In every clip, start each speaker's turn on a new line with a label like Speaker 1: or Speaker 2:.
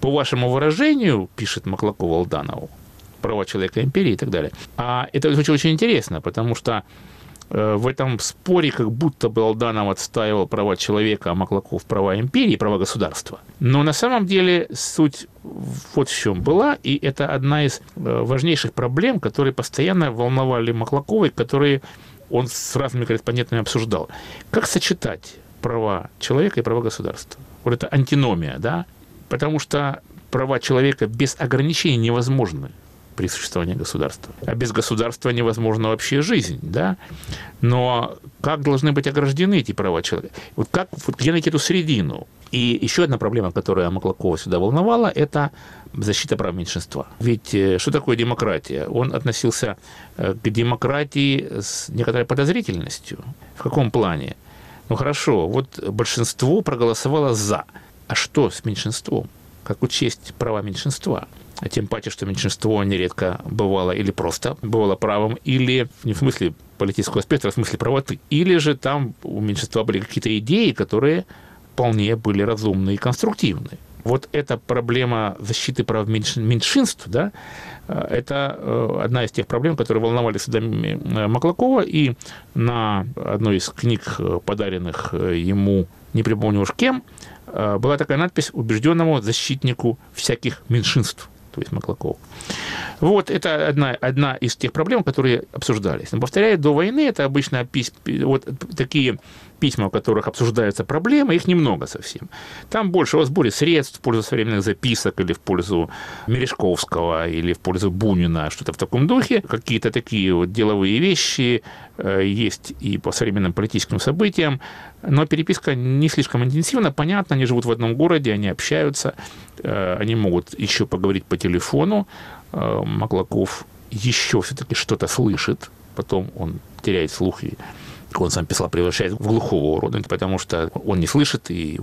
Speaker 1: по вашему выражению, пишет Маклаков Алданову, права человека империи и так далее. А это очень интересно, потому что в этом споре как будто бы Алданов отстаивал права человека, а Маклаков права империи, права государства. Но на самом деле суть вот в чем была, и это одна из важнейших проблем, которые постоянно волновали Маклакова, и которые он с разными корреспондентами обсуждал. Как сочетать права человека и права государства? Вот это антиномия, да? Потому что права человека без ограничений невозможны при существовании государства. А без государства невозможна вообще жизнь, да? Но как должны быть ограждены эти права человека? Вот где найти эту середину? И еще одна проблема, которая Маклакова сюда волновала, это защита прав меньшинства. Ведь что такое демократия? Он относился к демократии с некоторой подозрительностью. В каком плане? Ну хорошо, вот большинство проголосовало «за». А что с меньшинством? Как учесть права меньшинства? А тем паче, что меньшинство нередко бывало или просто бывало правым, или не в смысле политического спектра, а в смысле правоты. Или же там у меньшинства были какие-то идеи, которые вполне были разумны и конструктивны. Вот эта проблема защиты прав меньшинств, да, это одна из тех проблем, которые волновали всегда Маклакова, и на одной из книг, подаренных ему, не припомню уж кем, была такая надпись «Убежденному защитнику всяких меньшинств», то есть Маклаков. Вот это одна из тех проблем, которые обсуждались. Но, повторяю, до войны это обычно вот такие письма, в которых обсуждаются проблемы, их немного совсем. Там больше о сборе средств в пользу современных записок или в пользу Мережковского или в пользу Бунина, что-то в таком духе. Какие-то такие вот деловые вещи есть и по современным политическим событиям. Но переписка не слишком интенсивна. Понятно, они живут в одном городе, они общаются, они могут еще поговорить по телефону. Маклаков еще все-таки что-то слышит, потом он теряет слух и, как он сам писал, превращается в глухого урода, потому что он не слышит, и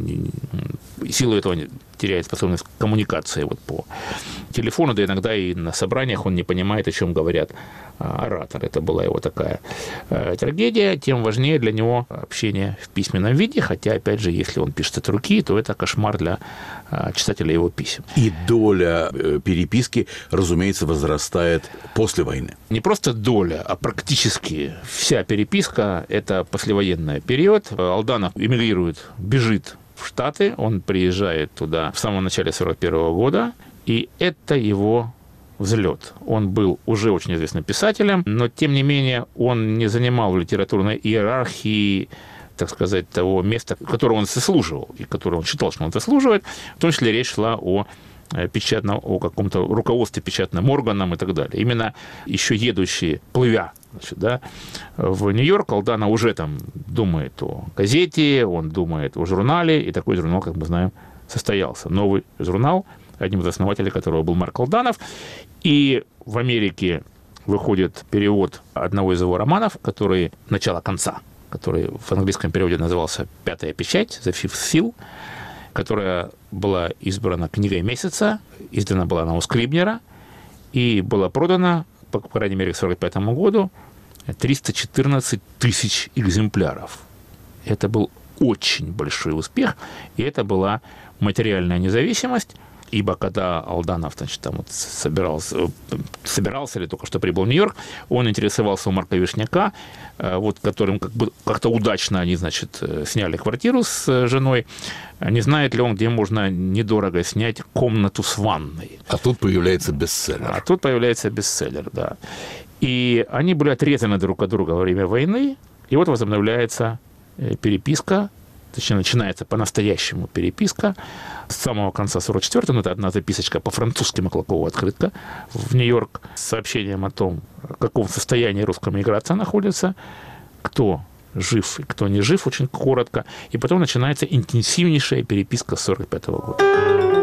Speaker 1: силу этого теряет способность к коммуникации вот по телефону, да иногда и на собраниях он не понимает, о чем говорят ораторы. Это была его такая трагедия. Тем важнее для него общение в письменном виде, хотя, опять же, если он пишет от руки, то это кошмар для читателя его писем.
Speaker 2: И доля переписки, разумеется, возрастает после войны.
Speaker 1: Не просто доля, а практически вся переписка – это послевоенный период. Алданов эмигрирует, бежит в Штаты, он приезжает туда в самом начале 1941 года, и это его взлет. Он был уже очень известным писателем, но, тем не менее, он не занимал в литературной иерархии, так сказать, того места, которого он заслуживал, и которого он считал, что он заслуживает. В том числе речь шла о каком-то руководстве печатным органам и так далее. Именно еще едущие, плывя, в Нью-Йорк, Алданов уже там думает о газете, он думает о журнале, и такой журнал, как мы знаем, состоялся. Новый журнал, одним из основателей которого был Марк Алданов. И в Америке выходит перевод одного из его романов, который «Начало-конца», который в английском переводе назывался «Пятая печать», «The Fifth Seal», которая была избрана книгой месяца, издана была на у Скрибнера и была продана, по крайней мере, к 1945 году, 314 тысяч экземпляров. Это был очень большой успех, и это была материальная независимость, ибо когда Алданов, там вот собирался или только что прибыл в Нью-Йорк, он интересовался у Марка Вишняка, вот, которым как-то удачно они, сняли квартиру с женой. Не знает ли он, где можно недорого снять комнату с ванной.
Speaker 2: А тут появляется бестселлер. Да. И они были отрезаны друг от друга во время войны, и вот возобновляется переписка, точнее, начинается по-настоящему переписка с самого конца 1944-го, это одна записочка по-французски Маклакова открытка в Нью-Йорк с сообщением о том, в каком состоянии русская миграция находится, кто жив и кто не жив, очень коротко, и потом начинается интенсивнейшая переписка с 1945 года.